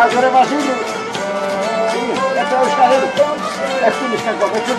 Άκου ρε Βασίλη. Έτσι όλους καθένους. Ευτύλεις κακό.